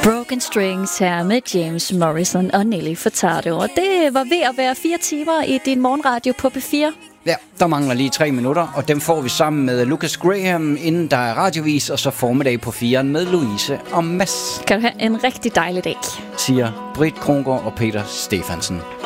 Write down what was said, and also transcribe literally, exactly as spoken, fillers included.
Broken Strings her med James Morrison og Nelly Furtado. Og det var ved at være fire timer i din morgenradio på P fire. Ja, der mangler lige tre minutter, og dem får vi sammen med Lucas Graham, inden der er radiovis, og så formiddag på firen med Louise og Mads. Kan du have en rigtig dejlig dag, Siger Britt Krongård og Peter Stefansen.